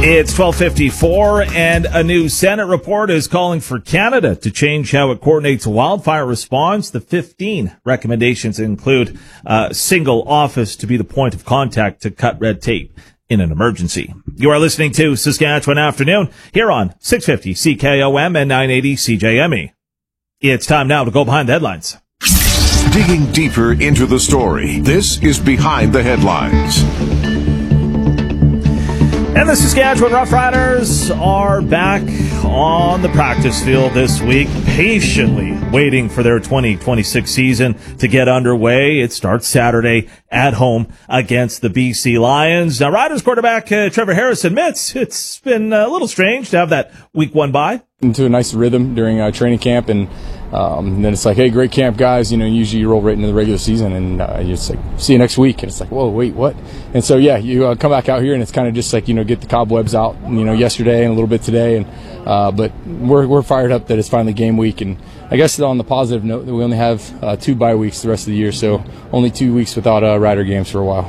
It's 12:54, and a new Senate report is calling for Canada to change how it coordinates wildfire response. The 15 recommendations include a single office to be the point of contact to cut red tape in an emergency. You are listening to Saskatchewan Afternoon here on 650 CKOM and 980 CJME. It's time now to go behind the headlines. Digging deeper into the story, this is Behind the Headlines. And the Saskatchewan Roughriders are back on the practice field this week, patiently waiting for their 2026 season to get underway. It starts Saturday at home against the BC Lions. Now, Riders quarterback Trevor Harris admits it's been a little strange to have that week one bye. Into a nice rhythm during training camp, and then it's like, hey, great camp, guys. You know, usually you roll right into the regular season, and it's like, see you next week. And it's like, whoa, wait, what? And so, yeah, you come back out here, and it's kind of just like, get the cobwebs out, yesterday and a little bit today. And but we're fired up that it's finally game week. And I guess on the positive note, that we only have 2 bye weeks the rest of the year, so only 2 weeks without Rider games for a while.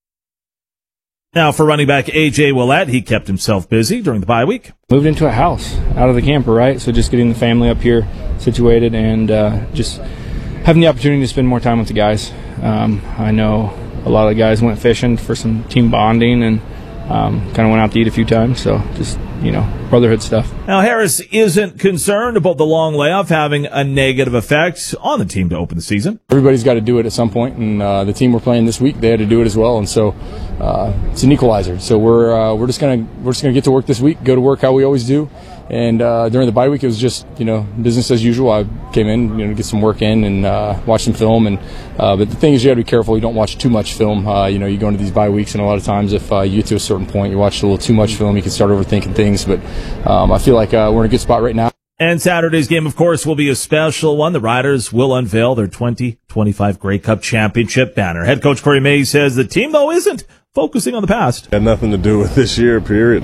Now, for running back A.J. Ouellette, he kept himself busy during the bye week. Moved into a house out of the camper, right? So just getting the family up here situated and just having the opportunity to spend more time with the guys. I know a lot of the guys went fishing for some team bonding and kind of went out to eat a few times. So just, brotherhood stuff. Now, Harris isn't concerned about the long layoff having a negative effect on the team to open the season. Everybody's got to do it at some point, and the team we're playing this week, they had to do it as well, and so it's an equalizer. So we're just gonna get to work this week, go to work how we always do. And during the bye week, it was just business as usual. I came in, get some work in and watch some film. And but the thing is, you got to be careful. You don't watch too much film. You go into these bye weeks, and a lot of times, if you get to a certain point, you watch a little too much film, you can start overthinking things. But I feel like we're in a good spot right now. And Saturday's game, of course, will be a special one. The Riders will unveil their 2025 Grey Cup Championship banner. Head coach Corey May says the team, though, isn't focusing on the past. Had nothing to do with this year, period.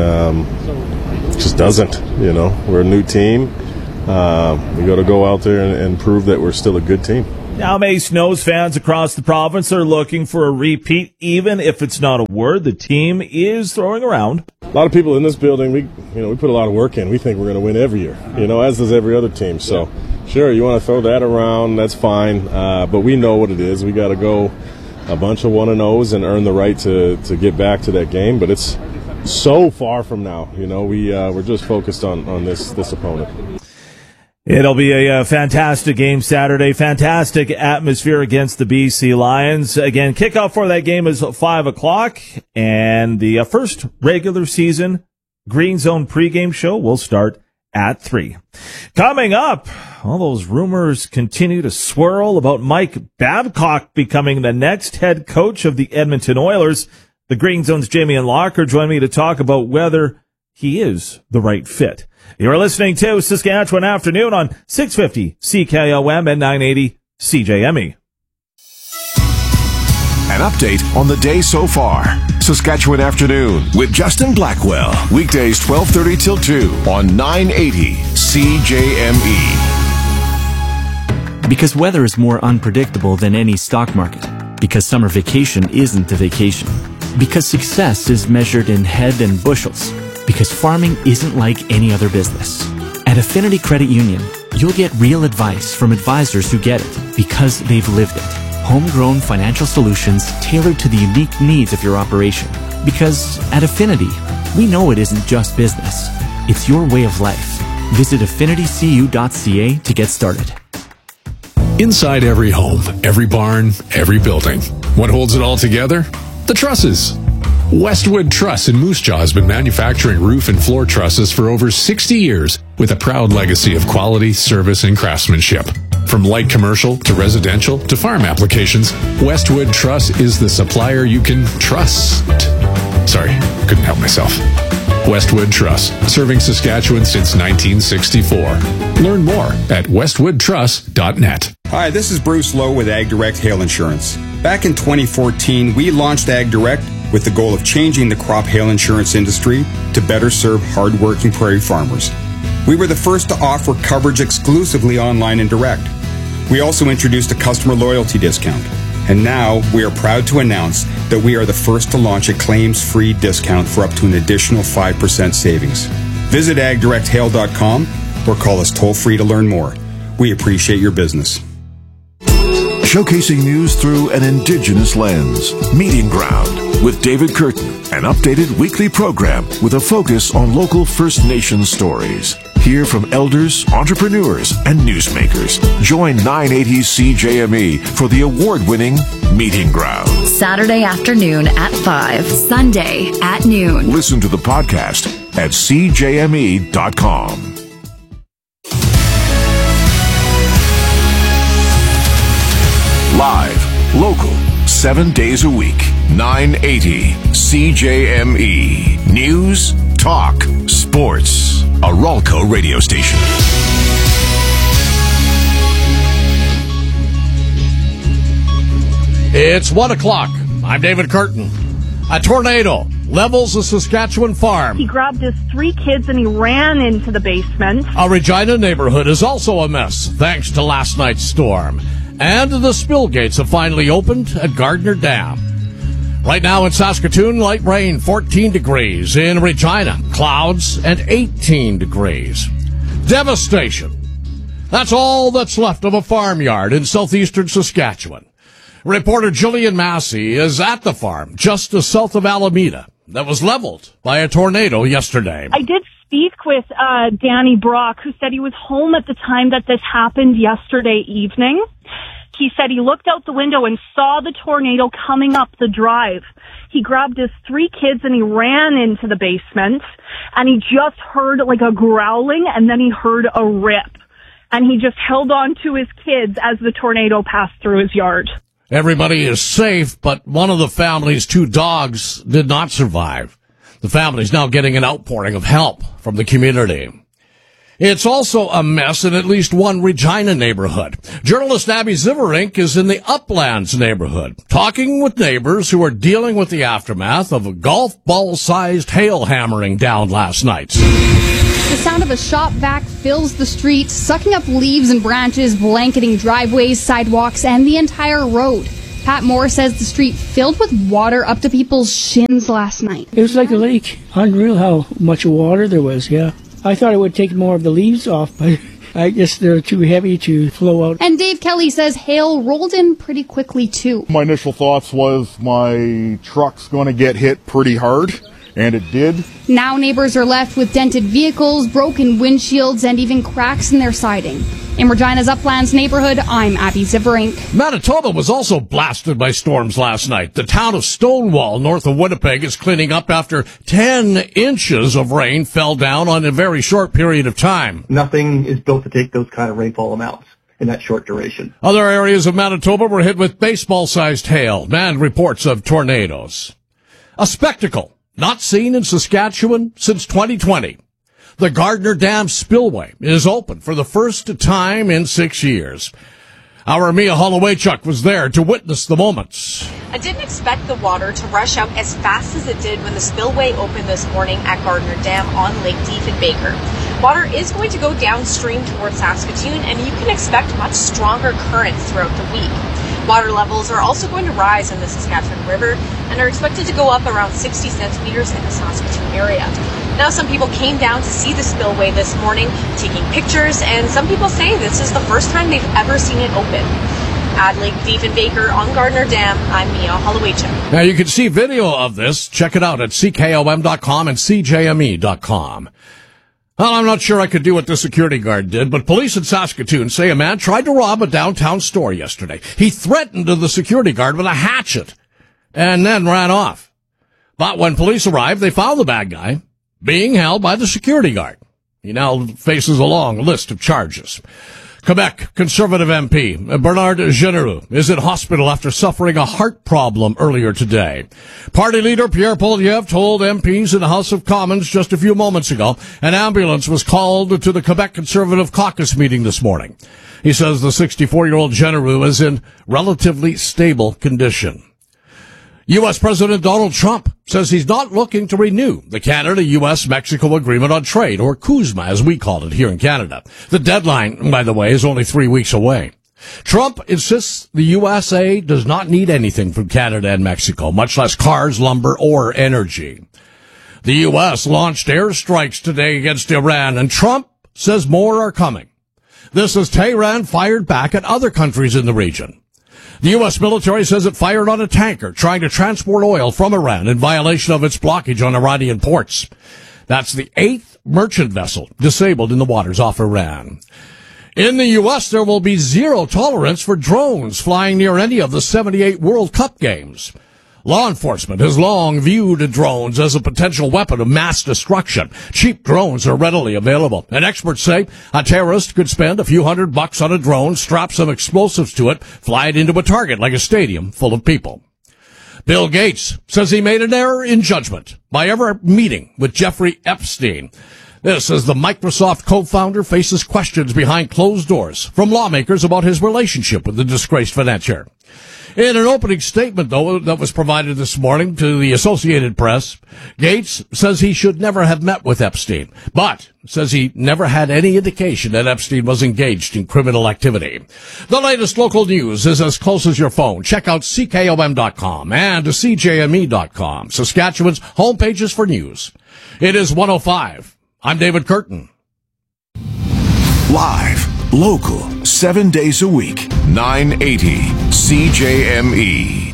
Just doesn't, We're a new team. We got to go out there and prove that we're still a good team. Now, May Snows fans across the province are looking for a repeat, even if it's not a word the team is throwing around. A lot of people in this building, we put a lot of work in. We think we're going to win every year, as does every other team. So, sure, you want to throw that around, that's fine. But we know what it is. We got to go a bunch of 1-0s and earn the right to get back to that game. But it's so far from now. We're just focused on this opponent. It'll be a fantastic game Saturday. Fantastic atmosphere against the BC Lions. Again, kickoff for that game is 5 o'clock, and the first regular season Green Zone pregame show will start at 3. Coming up, all those rumors continue to swirl about Mike Babcock becoming the next head coach of the Edmonton Oilers. The Green Zone's Jamie and Locker join me to talk about whether he is the right fit. You're listening to Saskatchewan Afternoon on 650 CKOM and 980 CJME. An update on the day so far. Saskatchewan Afternoon with Justin Blackwell. Weekdays 12:30 till 2 on 980 CJME. Because weather is more unpredictable than any stock market. Because summer vacation isn't a vacation. Because success is measured in head and bushels. Because farming isn't like any other business. At Affinity Credit Union, you'll get real advice from advisors who get it because they've lived it. Homegrown financial solutions tailored to the unique needs of your operation. Because at Affinity, we know it isn't just business. It's your way of life. Visit affinitycu.ca to get started. Inside every home, every barn, every building. What holds it all together? The trusses. Westwood Truss in Moose Jaw has been manufacturing roof and floor trusses for over 60 years with a proud legacy of quality, service, and craftsmanship. From light commercial to residential to farm applications, Westwood Truss is the supplier you can trust. Sorry, couldn't help myself. Westwood Truss, serving Saskatchewan since 1964. Learn more at westwoodtruss.net. Hi, this is Bruce Lowe with Ag Direct Hail Insurance. Back in 2014, we launched Ag Direct with the goal of changing the crop hail insurance industry to better serve hard-working prairie farmers. We were the first to offer coverage exclusively online and direct. We also introduced a customer loyalty discount. And now we are proud to announce that we are the first to launch a claims-free discount for up to an additional 5% savings. Visit agdirecthail.com or call us toll-free to learn more. We appreciate your business. Showcasing news through an Indigenous lens. Meeting Ground with David Curtin, an updated weekly program with a focus on local First Nations stories. Hear from elders, entrepreneurs, and newsmakers. Join 980 CJME for the award-winning Meeting Ground. Saturday afternoon at 5, Sunday at noon. Listen to the podcast at cjme.com. Live, local, 7 days a week, 980 CJME. News, talk, sports. A Ralco radio station. It's 1 o'clock. I'm David Curtin. A tornado levels a Saskatchewan farm. He grabbed his 3 kids and he ran into the basement. A Regina neighborhood is also a mess, thanks to last night's storm. And the spill gates have finally opened at Gardner Dam. Right now in Saskatoon, light rain, 14 degrees. In Regina, clouds and 18 degrees. Devastation. That's all that's left of a farmyard in southeastern Saskatchewan. Reporter Jillian Massey is at the farm just south of Alameda that was leveled by a tornado yesterday. I did speak with Danny Brock, who said he was home at the time that this happened yesterday evening. He said he looked out the window and saw the tornado coming up the drive. He grabbed his 3 kids and he ran into the basement, and he just heard like a growling, and then he heard a rip. And he just held on to his kids as the tornado passed through his yard. Everybody is safe, but one of the family's 2 dogs did not survive. The family's now getting an outpouring of help from the community. It's also a mess in at least one Regina neighborhood. Journalist Abby Ziverink is in the Uplands neighborhood, talking with neighbors who are dealing with the aftermath of a golf ball-sized hail hammering down last night. The sound of a shop vac fills the streets, sucking up leaves and branches, blanketing driveways, sidewalks, and the entire road. Pat Moore says the street filled with water up to people's shins last night. It was like a lake. Unreal how much water there was, yeah. I thought it would take more of the leaves off, but I guess they're too heavy to flow out. And Dave Kelly says hail rolled in pretty quickly, too. My initial thoughts was my truck's going to get hit pretty hard, and it did. Now neighbors are left with dented vehicles, broken windshields, and even cracks in their siding. In Regina's Uplands neighborhood, I'm Abby Ziverink. Manitoba was also blasted by storms last night. The town of Stonewall, north of Winnipeg, is cleaning up after 10 inches of rain fell down on a very short period of time. Nothing is built to take those kind of rainfall amounts in that short duration. Other areas of Manitoba were hit with baseball-sized hail and reports of tornadoes. A spectacle not seen in Saskatchewan since 2020. The Gardner Dam spillway is open for the first time in 6 years. Our Mia Hollowaychuk was there to witness the moments. I didn't expect the water to rush out as fast as it did when the spillway opened this morning at Gardner Dam on Lake Diefenbaker. Water is going to go downstream towards Saskatoon, and you can expect much stronger currents throughout the week. Water levels are also going to rise in the Saskatchewan River and are expected to go up around 60 centimeters in the Saskatoon area. Now, some people came down to see the spillway this morning, taking pictures, and some people say this is the first time they've ever seen it open. At Lake Diefenbaker on Gardner Dam, I'm Mia Hollowaychuk. Now, you can see video of this. Check it out at ckom.com and cjme.com. Well, I'm not sure I could do what the security guard did, but police in Saskatoon say a man tried to rob a downtown store yesterday. He threatened the security guard with a hatchet and then ran off. But when police arrived, they found the bad guy being held by the security guard. He now faces a long list of charges. Quebec Conservative MP Bernard Généreux is in hospital after suffering a heart problem earlier today. Party leader Pierre Poilievre told MPs in the House of Commons just a few moments ago an ambulance was called to the Quebec Conservative caucus meeting this morning. He says the 64-year-old Généreux is in relatively stable condition. U.S. President Donald Trump says he's not looking to renew the Canada-U.S.-Mexico Agreement on Trade, or CUSMA, as we call it here in Canada. The deadline, by the way, is only 3 weeks away. Trump insists the USA does not need anything from Canada and Mexico, much less cars, lumber, or energy. The U.S. launched airstrikes today against Iran, and Trump says more are coming. This as Tehran fired back at other countries in the region. The U.S. military says it fired on a tanker trying to transport oil from Iran in violation of its blockage on Iranian ports. That's the 8th merchant vessel disabled in the waters off Iran. In the U.S., there will be zero tolerance for drones flying near any of the 78 World Cup games. Law enforcement has long viewed drones as a potential weapon of mass destruction. Cheap drones are readily available, and experts say a terrorist could spend a few $100 on a drone, strap some explosives to it, fly it into a target like a stadium full of people. Bill Gates says he made an error in judgment by ever meeting with Jeffrey Epstein. This as the Microsoft co-founder faces questions behind closed doors from lawmakers about his relationship with the disgraced financier. In an opening statement, though, that was provided this morning to the Associated Press, Gates says he should never have met with Epstein, but says he never had any indication that Epstein was engaged in criminal activity. The latest local news is as close as your phone. Check out CKOM.com and CJME.com, Saskatchewan's homepages for news. It is 1:05. I'm David Curtin. Live, local, 7 days a week, 980 CJME.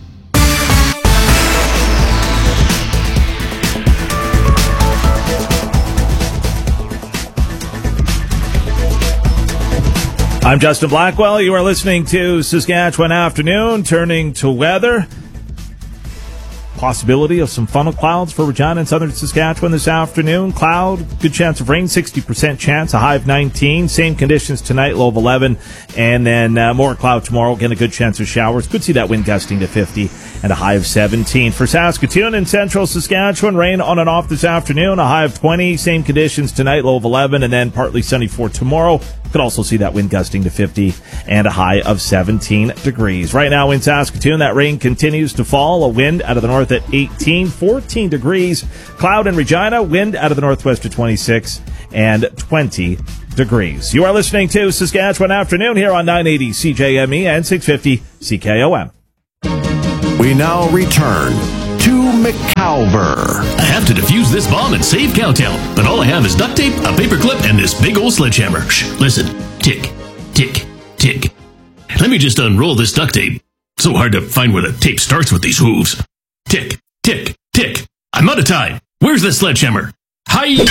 I'm Justin Blackwell. You are listening to Saskatchewan Afternoon. Turning to weather. Possibility of some funnel clouds for Regina and southern Saskatchewan this afternoon. Cloud, good chance of rain, 60% chance, a high of 19. Same conditions tonight, low of 11. And then more cloud tomorrow, again a good chance of showers. Could see that wind gusting to 50 and a high of 17. For Saskatoon and central Saskatchewan, rain on and off this afternoon, a high of 20. Same conditions tonight, low of 11, and then partly sunny for tomorrow. Could also see that wind gusting to 50 and a high of 17 degrees. Right now in Saskatoon, that rain continues to fall. A wind out of the north at 18, 14 degrees. Cloud in Regina, wind out of the northwest at 26 and 20 degrees. You are listening to Saskatchewan Afternoon here on 980 CJME and 650 CKOM. We now return to McCalver. I have to defuse this bomb and save Cowtown, but all I have is duct tape, a paperclip, and this big old sledgehammer. Shh, listen. Tick, tick, tick. Let me just unroll this duct tape. So hard to find where the tape starts with these hooves. Tick, tick, tick. I'm out of time. Where's the sledgehammer? Hi!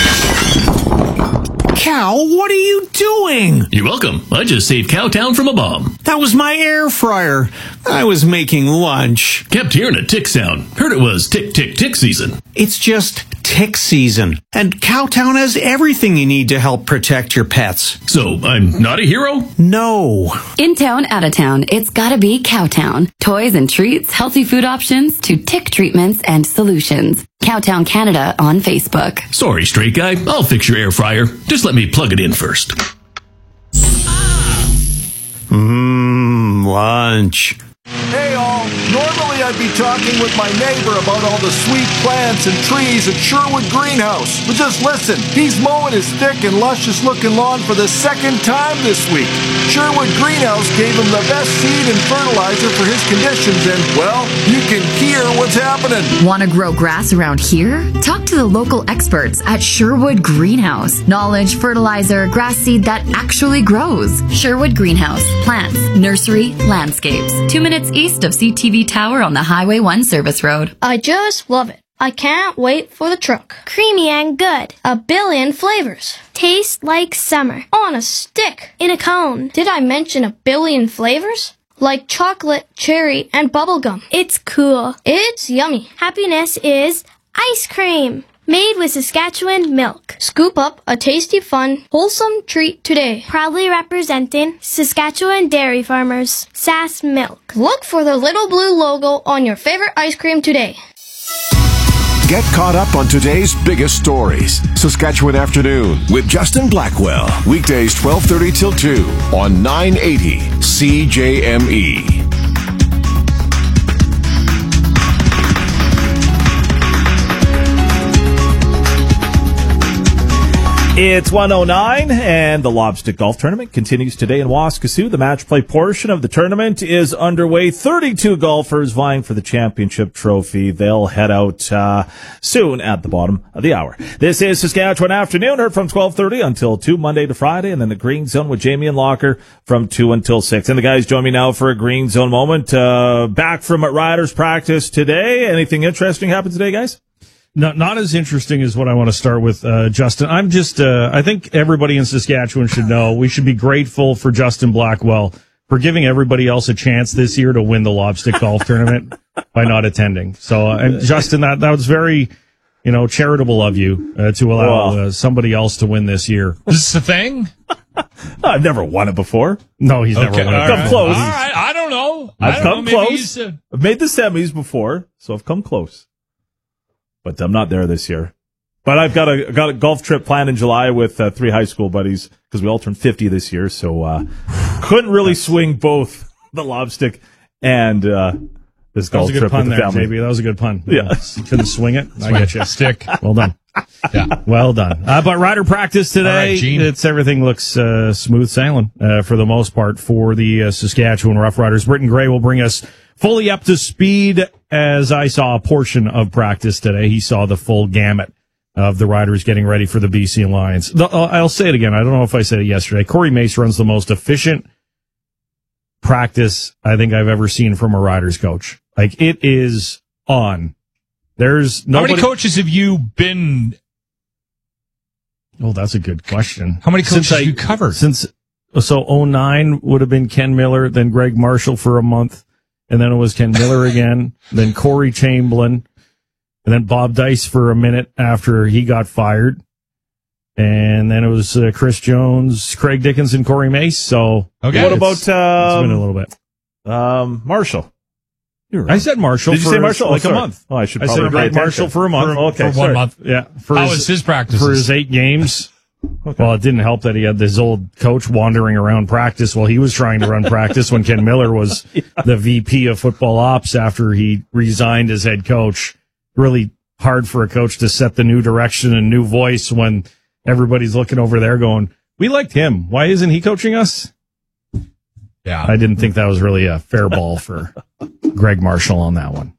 Cal, what are you doing? You're welcome. I just saved Cowtown from a bomb. That was my air fryer. I was making lunch. Kept hearing a tick sound. Heard it was tick, tick, tick season. It's just tick season. And Cowtown has everything you need to help protect your pets. So, I'm not a hero? No. In town, out of town, it's gotta be Cowtown. Toys and treats, healthy food options, to tick treatments and solutions. Cowtown Canada on Facebook. Sorry, straight guy. I'll fix your air fryer. Just let me plug it in first. Lunch. Hey all, normally I'd be talking with my neighbor about all the sweet plants and trees at Sherwood Greenhouse. But just listen, he's mowing his thick and luscious looking lawn for the second time this week. Sherwood Greenhouse gave him the best seed and fertilizer for his conditions and, well, you can hear what's happening. Want to grow grass around here? Talk to the local experts at Sherwood Greenhouse. Knowledge, fertilizer, grass seed that actually grows. Sherwood Greenhouse. Plants, nursery, landscapes. 2 minutes east of CTV Tower on the Highway 1 service road. I just love it. I can't wait for the truck. Creamy and good. A billion flavors. Tastes like summer. On a stick. In a cone. Did I mention a billion flavors? Like chocolate, cherry, and bubblegum. It's cool. It's yummy. Happiness is ice cream. Made with Saskatchewan milk. Scoop up a tasty, fun, wholesome treat today. Proudly representing Saskatchewan dairy farmers. Sass Milk. Look for the little blue logo on your favorite ice cream today. Get caught up on today's biggest stories. Saskatchewan Afternoon with Justin Blackwell. Weekdays 12:30 till 2 on 980 CJME. It's 1:09, and the Lobstick Golf Tournament continues today in Waskesiu. The match play portion of the tournament is underway. 32 golfers vying for the championship trophy. They'll head out soon at the bottom of the hour. This is Saskatchewan Afternoon, heard from 12:30 until 2, Monday to Friday, and then the Green Zone with Jamie and Locker from 2 until 6. And the guys join me now for a Green Zone moment. Back from Riders practice today. Anything interesting happened today, guys? Not as interesting as what I want to start with, Justin. I'm just, I think everybody in Saskatchewan should know we should be grateful for Justin Blackwell for giving everybody else a chance this year to win the Lobstick Golf Tournament by not attending. So, and Justin, that was very, charitable of you to allow somebody else to win this year. Is this a thing? I've never won it before. No, he's never won it. I've come close. All right, I don't know. I've come close. I've made the semis before, so I've come close. But I'm not there this year. But I've got a golf trip planned in July with 3 high school buddies because we all turned 50 this year. So couldn't really swing both the Lobstick and this golf trip with the family. That was a good pun there, JB. That was a good pun. Yeah. You couldn't swing it. I get you. Stick. Well done. Yeah. Well done. But rider practice today, everything looks smooth sailing for the most part for the Saskatchewan Rough Riders. Britton Gray will bring us fully up to speed as I saw a portion of practice today. He saw the full gamut of the riders getting ready for the BC Lions. I'll say it again. I don't know if I said it yesterday. Corey Mace runs the most efficient practice I think I've ever seen from a riders coach. Like, it is on. There's nobody. How many coaches have you been? Oh, that's a good question. How many coaches have you covered? So 09 would have been Ken Miller, then Greg Marshall for a month. And then it was Ken Miller again, then Corey Chamberlain, and then Bob Dice for a minute after he got fired. And then it was Chris Jones, Craig Dickinson, Corey Mace. So okay. What about it's been a little bit. Marshall? Right. I said Marshall. Did you say Marshall? Like a month. Oh, I said Greg Marshall for a month. For 1 month. Yeah. How was his practice? For his 8 games. Okay. Well, it didn't help that he had this old coach wandering around practice while he was trying to run practice when Ken Miller was the VP of football ops after he resigned as head coach. Really hard for a coach to set the new direction and new voice when everybody's looking over there going, we liked him. Why isn't he coaching us? Yeah. I didn't think that was really a fair ball for Greg Marshall on that one.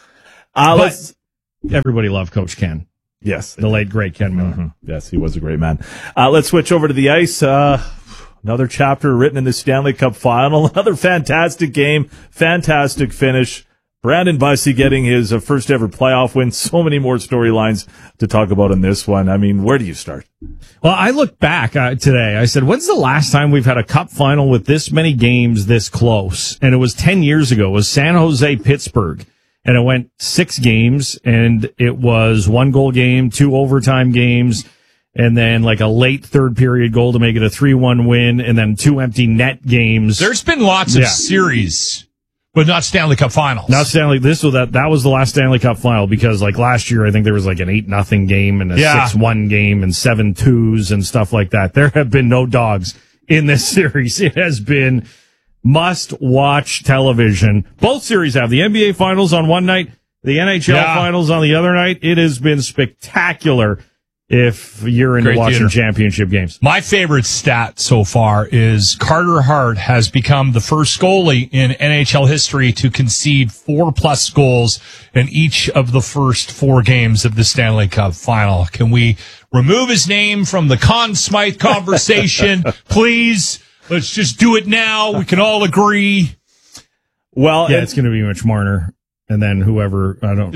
Everybody loved Coach Ken. Yes. The late, great Ken Miller. Mm-hmm. Yes, he was a great man. Let's switch over to the ice. Another chapter written in the Stanley Cup final. Another fantastic game. Fantastic finish. Brandon Bussey getting his first ever playoff win. So many more storylines to talk about in this one. I mean, where do you start? Well, I looked back today. I said, when's the last time we've had a cup final with this many games this close? And it was 10 years ago. It was San Jose, Pittsburgh. And it went 6 games, and it was 1-goal game, 2 overtime games, and then like a late third period goal to make it a 3-1 win, and then 2 empty net games. There's been lots of series, but not Stanley Cup finals. Not Stanley. That was the last Stanley Cup final because like last year, I think there was like an 8-0 game and a 6-1 game and 7-2s and stuff like that. There have been no dogs in this series. It has been must-watch television. Both series have the NBA Finals on one night, the NHL Finals on the other night. It has been spectacular if you're into watching championship games. My favorite stat so far is Carter Hart has become the first goalie in NHL history to concede 4+ goals in each of the first 4 games of the Stanley Cup final. Can we remove his name from the Conn Smythe conversation, please? Let's just do it now. We can all agree. Well, it's going to be Mitch Marner, and then whoever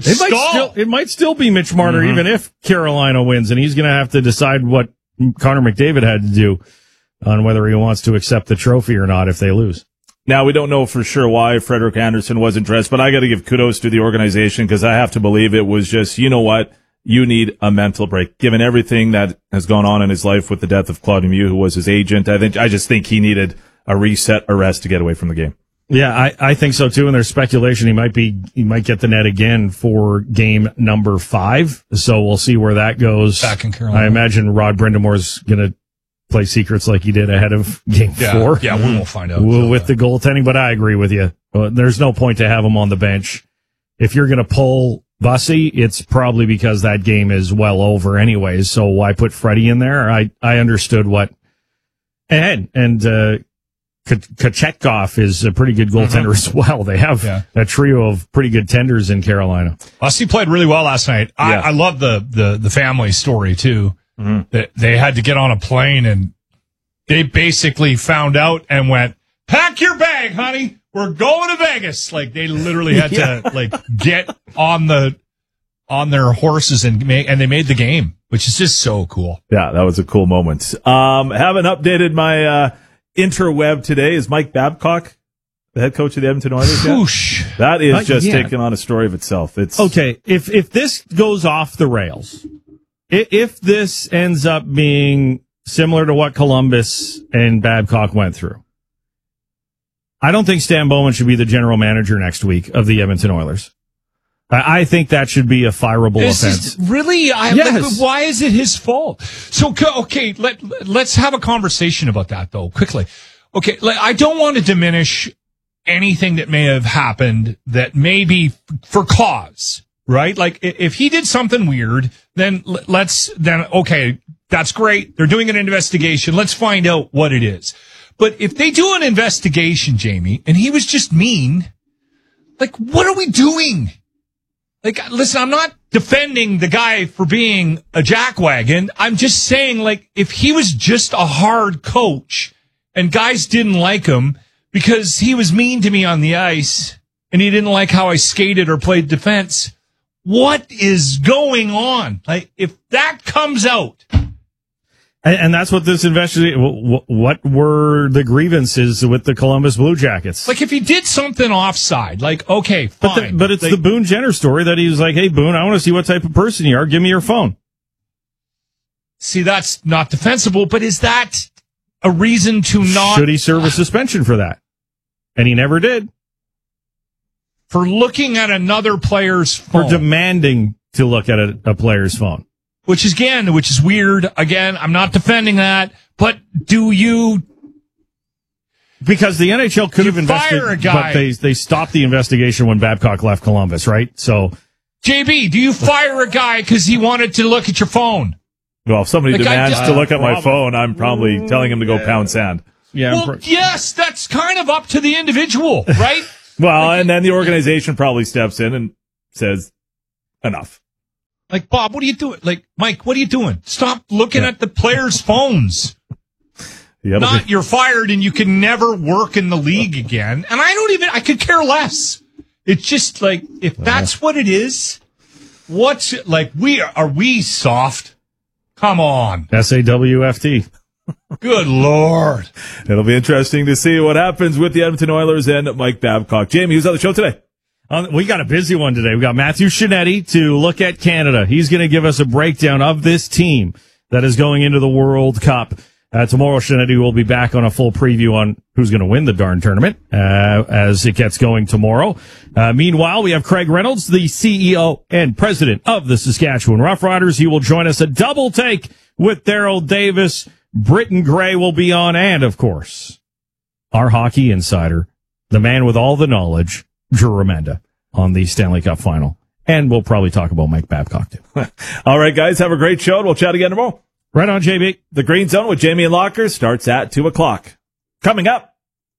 it might still be Mitch Marner, even if Carolina wins, and he's going to have to decide what Connor McDavid had to do on whether he wants to accept the trophy or not if they lose. Now, we don't know for sure why Frederik Andersen wasn't dressed, but I got to give kudos to the organization because I have to believe it was just, you know what? You need a mental break. Given everything that has gone on in his life with the death of Claude Lemieux, who was his agent, I just think he needed a reset, a rest to get away from the game. Yeah, I think so too. And there's speculation he might get the net again for game number 5. So we'll see where that goes. Back in Carolina. I imagine Rod Brindamore's going to play secrets like he did ahead of game 4. Yeah, we won't find out. With the goaltending, but I agree with you. There's no point to have him on the bench. If you're going to pull Bussy, it's probably because that game is well over anyways, so why put Freddie in there? I understood what... And Kochetkov is a pretty good goaltender as well. They have a trio of pretty good tenders in Carolina. Bussy played really well last night. I love the family story, too. That they had to get on a plane, and they basically found out and went, pack your bag, honey. We're going to Vegas. Like, they literally had to get on their horses and they made the game, which is just so cool. Yeah, that was a cool moment. Haven't updated my interweb today. Is Mike Babcock the head coach of the Edmonton Oilers yet? That is just taking on a story of itself. It's okay. If this goes off the rails, if this ends up being similar to what Columbus and Babcock went through, I don't think Stan Bowman should be the general manager next week of the Edmonton Oilers. I think that should be a fireable offense. Really? Yes. Why is it his fault? So, okay, let's have a conversation about that, though, quickly. Okay, I don't want to diminish anything that may have happened that may be for cause, right? Like, if he did something weird, then okay, that's great. They're doing an investigation. Let's find out what it is. But if they do an investigation, Jamie, and he was just mean, like, what are we doing? Like, listen, I'm not defending the guy for being a jackwagon. I'm just saying, like, if he was just a hard coach and guys didn't like him because he was mean to me on the ice and he didn't like how I skated or played defense, what is going on? Like, if that comes out... And that's what this investigation, what were the grievances with the Columbus Blue Jackets? Like, if he did something offside, like, okay, fine. But it's the Boone Jenner story that he was like, hey, Boone, I want to see what type of person you are. Give me your phone. See, that's not defensible, but is that a reason to not... Should he serve a suspension for that? And he never did. For looking at another player's phone. For demanding to look at a player's phone. Which is weird. Again, I'm not defending that, but do you? Because the NHL could have investigated, but they stopped the investigation when Babcock left Columbus, right? So, JB, do you fire a guy because he wanted to look at your phone? Well, if somebody demands to look at my phone, I'm probably telling him to go pound sand. Yeah. Well, yes, that's kind of up to the individual, right? Well, and then the organization probably steps in and says, enough. Like, Bob, what are you doing? Like, Mike, what are you doing? Stop looking at the players' phones. You're fired and you can never work in the league again. And I could care less. It's just like, if that's what it is, are we soft? Come on. SAWFT. Good Lord. It'll be interesting to see what happens with the Edmonton Oilers and Mike Babcock. Jamie, who's on the show today? We got a busy one today. We got Matthew Shinetti to look at Canada. He's going to give us a breakdown of this team that is going into the World Cup. Tomorrow, Shinetti will be back on a full preview on who's going to win the darn tournament as it gets going tomorrow. Meanwhile, we have Craig Reynolds, the CEO and president of the Saskatchewan Roughriders. He will join us a double take with Daryl Davis. Britton Gray will be on, and, of course, our hockey insider, the man with all the knowledge, Drew Remenda, on the Stanley Cup final. And we'll probably talk about Mike Babcock, too. All right, guys, have a great show, and we'll chat again tomorrow. Right on, JB. The Green Zone with Jamie and Locker starts at 2 o'clock. Coming up.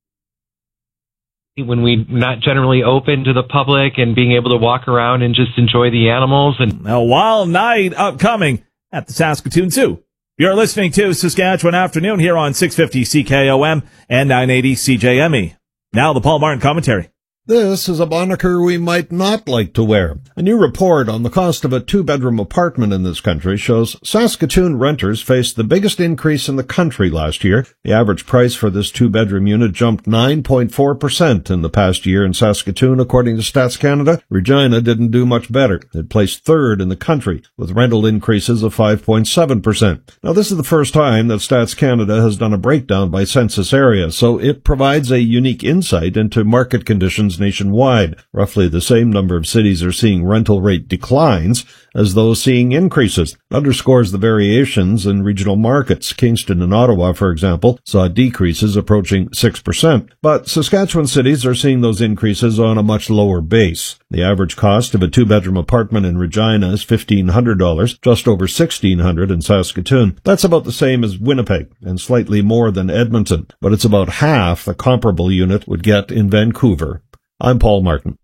When we're not generally open to the public and being able to walk around and just enjoy the animals. And a wild night upcoming at the Saskatoon Zoo. You're listening to Saskatchewan Afternoon here on 650 CKOM and 980 CJME. Now the Paul Martin commentary. This is a moniker we might not like to wear. A new report on the cost of a two-bedroom apartment in this country shows Saskatoon renters faced the biggest increase in the country last year. The average price for this two-bedroom unit jumped 9.4% in the past year in Saskatoon, according to Stats Canada. Regina didn't do much better. It placed third in the country, with rental increases of 5.7%. Now, this is the first time that Stats Canada has done a breakdown by census area, so it provides a unique insight into market conditions increases nationwide. Roughly the same number of cities are seeing rental rate declines as those seeing increases. It underscores the variations in regional markets. Kingston and Ottawa, for example, saw decreases approaching 6%. But Saskatchewan cities are seeing those increases on a much lower base. The average cost of a two-bedroom apartment in Regina is $1,500, just over $1,600 in Saskatoon. That's about the same as Winnipeg and slightly more than Edmonton, but it's about half the comparable unit would get in Vancouver. I'm Paul Martin.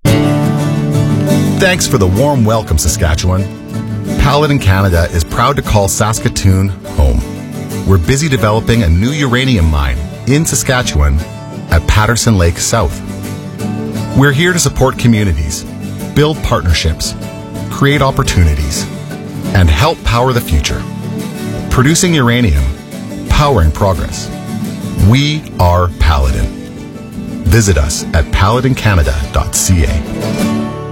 Thanks for the warm welcome, Saskatchewan. Paladin Canada is proud to call Saskatoon home. We're busy developing a new uranium mine in Saskatchewan at Patterson Lake South. We're here to support communities, build partnerships, create opportunities, and help power the future. Producing uranium, powering progress. We are Paladin. Visit us at paladincanada.ca.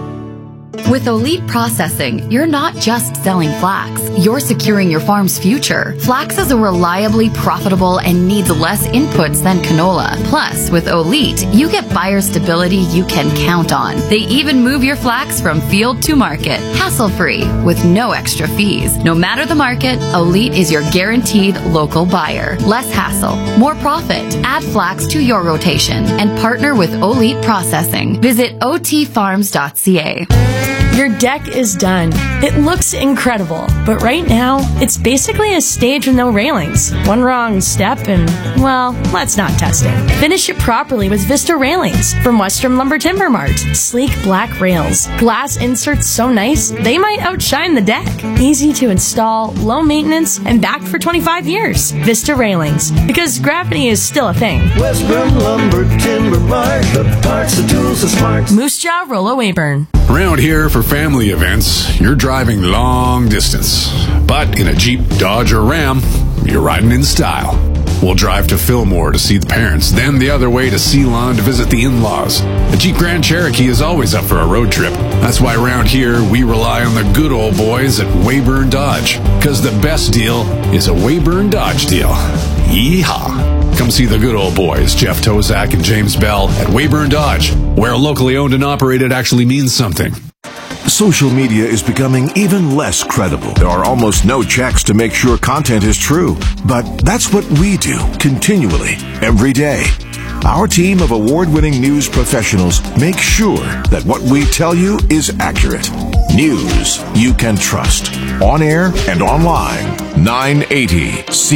With Olite Processing, you're not just selling flax, you're securing your farm's future. Flax is a reliably profitable and needs less inputs than canola. Plus, with Olite, you get buyer stability you can count on. They even move your flax from field to market, hassle-free, with no extra fees. No matter the market, Olite is your guaranteed local buyer. Less hassle, more profit. Add flax to your rotation and partner with Olite Processing. Visit otfarms.ca. Your deck is done. It looks incredible, but right now, it's basically a stage with no railings. One wrong step and, well, let's not test it. Finish it properly with Vista Railings from Western Lumber Timber Mart. Sleek black rails. Glass inserts so nice, they might outshine the deck. Easy to install, low maintenance, and backed for 25 years. Vista Railings, because gravity is still a thing. Western Lumber Timber Mart, the parts, the tools, the smarts. Moose Jaw, Rollo Weyburn. Around here for family events, you're driving long distance. But in a Jeep, Dodge, or Ram, you're riding in style. We'll drive to Fillmore to see the parents, then the other way to Ceylon to visit the in-laws. A Jeep Grand Cherokee is always up for a road trip. That's why around here, we rely on the good old boys at Weyburn Dodge. Because the best deal is a Weyburn Dodge deal. Yeehaw! Come see the good old boys, Jeff Tozak and James Bell at Weyburn Dodge, where locally owned and operated actually means something. Social media is becoming even less credible. There are almost no checks to make sure content is true. But that's what we do continually, every day. Our team of award-winning news professionals make sure that what we tell you is accurate. News you can trust. On air and online. 980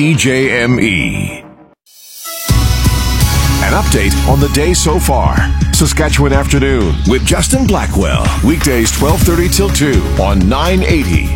CJME. An update on the day so far. Saskatchewan Afternoon with Justin Blackwell. Weekdays 12:30 till 2 on 980